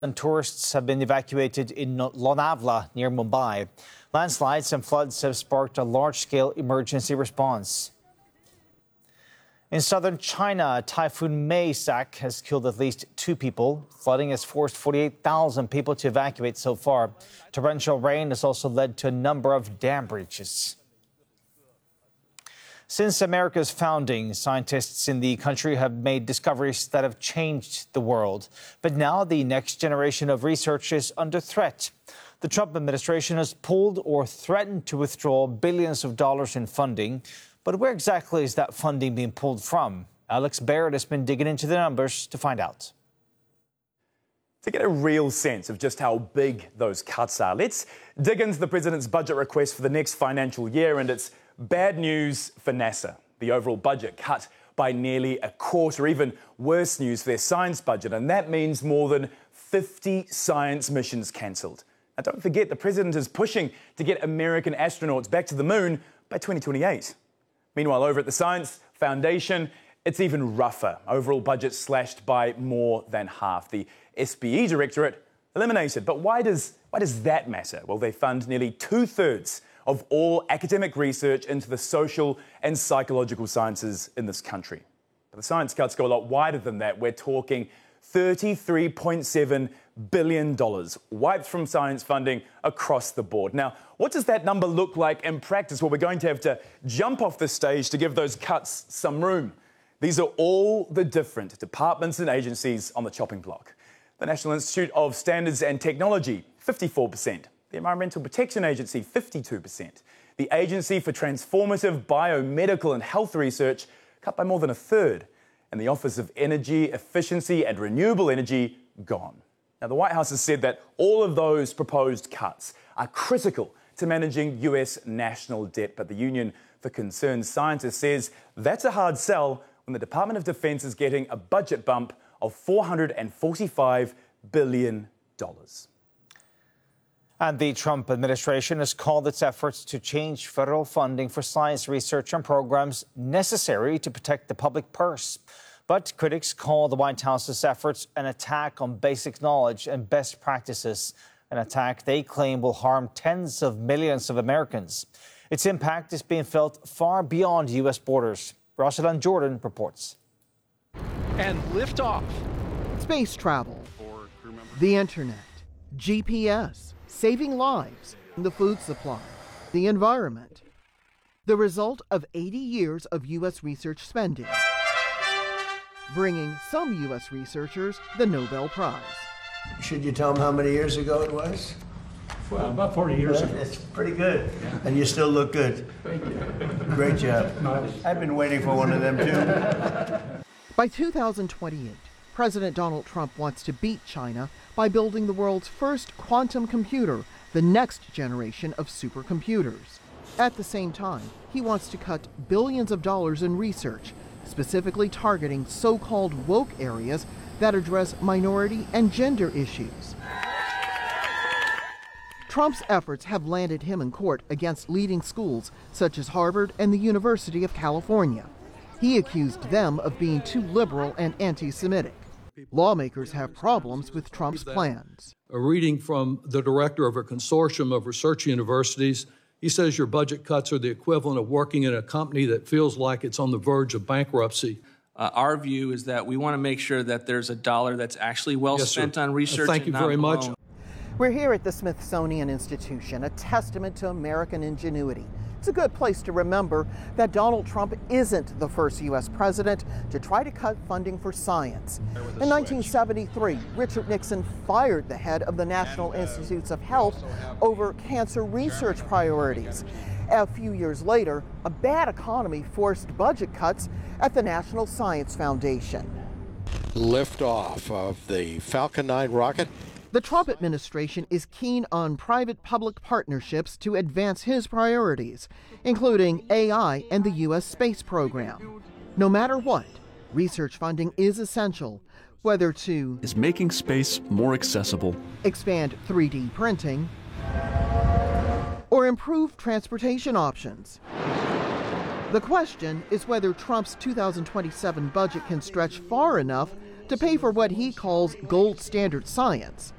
And tourists have been evacuated in Lonavala near Mumbai. Landslides and floods have sparked a large-scale emergency response. In southern China, Typhoon Maysak has killed at least 2 people. Flooding has forced 48,000 people to evacuate so far. Torrential rain has also led to a number of dam breaches. Since America's founding, scientists in the country have made discoveries that have changed the world. But now the next generation of research is under threat. The Trump administration has pulled or threatened to withdraw billions of dollars in funding. But where exactly is that funding being pulled from? Alex Baird has been digging into the numbers to find out. To get a real sense of just how big those cuts are, let's dig into the president's budget request for the next financial year, and it's bad news for NASA. The overall budget cut by nearly a quarter. Even worse news for their science budget, and that means more than 50 science missions cancelled. Now, don't forget, the president is pushing to get American astronauts back to the moon by 2028. Meanwhile, over at the Science Foundation, it's even rougher. Overall budget slashed by more than half. The SBE directorate eliminated. But why does that matter? Well, they fund nearly 2/3 of all academic research into the social and psychological sciences in this country. But the science cuts go a lot wider than that. We're talking $33.7 billion wiped from science funding across the board. Now, what does that number look like in practice? Well, we're going to have to jump off the stage to give those cuts some room. These are all the different departments and agencies on the chopping block. The National Institute of Standards and Technology, 54%. The Environmental Protection Agency, 52%. The Agency for Transformative Biomedical and Health Research, cut by more than a third. And the Office of Energy Efficiency and Renewable Energy, gone. Now, the White House has said that all of those proposed cuts are critical to managing US national debt. But the Union for Concerned Scientists says that's a hard sell when the Department of Defense is getting a budget bump of $445 billion. And the Trump administration has called its efforts to change federal funding for science research and programs necessary to protect the public purse. But critics call the White House's efforts an attack on basic knowledge and best practices, an attack they claim will harm tens of millions of Americans. Its impact is being felt far beyond U.S. borders. Rosalind Jordan reports. And liftoff. Space travel, the internet, GPS, saving lives, the food supply, the environment. The result of 80 years of U.S. research spending, bringing some U.S. researchers the Nobel Prize. Should you tell them how many years ago it was? Well, about 40 years ago. It's pretty good. Yeah. And you still look good. Thank you. Great job. I've been waiting for one of them, too. By 2028, President Donald Trump wants to beat China by building the world's first quantum computer, the next generation of supercomputers. At the same time, he wants to cut billions of dollars in research, specifically targeting so-called woke areas that address minority and gender issues. Trump's efforts have landed him in court against leading schools such as Harvard and the University of California. He accused them of being too liberal and anti-Semitic. Lawmakers have problems with Trump's plans. A reading from the director of a consortium of research universities, he says your budget cuts are the equivalent of working in a company that feels like it's on the verge of bankruptcy. Our view is that we want to make sure that there's a dollar that's actually well spent on research. Thank you very much. We're here at the Smithsonian Institution, a testament to American ingenuity. It's a good place to remember that Donald Trump isn't the first U.S. president to try to cut funding for science. In 1973, Richard Nixon fired the head of the National Institutes of Health over cancer research priorities. A few years later, a bad economy forced budget cuts at the National Science Foundation. Liftoff of the Falcon 9 rocket. The Trump administration is keen on private-public partnerships to advance his priorities, including AI and the U.S. space program. No matter what, research funding is essential, whether to is making space more accessible, expand 3D printing, or improve transportation options. The question is whether Trump's 2027 budget can stretch far enough to pay for what he calls gold standard science,